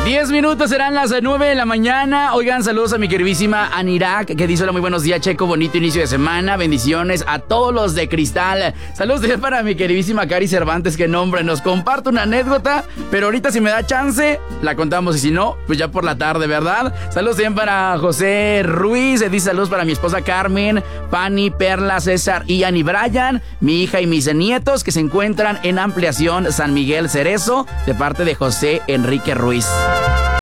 10 minutos serán las 9 de la mañana. Oigan, saludos a mi queridísima Anirak, que dice: hola, muy buenos días, Checo, bonito inicio de semana. Bendiciones a todos los de Cristal. Saludos también para mi queridísima Cari Cervantes, que nombre, nos comparte una anécdota, pero ahorita si me da chance, la contamos, y si no, pues ya por la tarde, ¿verdad? Saludos también para José Ruiz, dice: saludos para mi esposa Carmen, Pani, Perla, César, Ian y Brian, mi hija y mis nietos, que se encuentran en Ampliación San Miguel Cerezo, de parte de José Enrique Ruiz.